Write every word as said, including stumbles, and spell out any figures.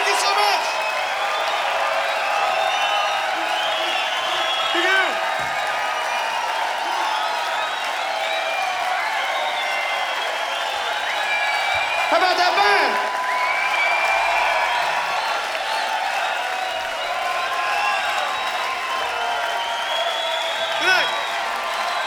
Thank you so much. Thank you. How about that band?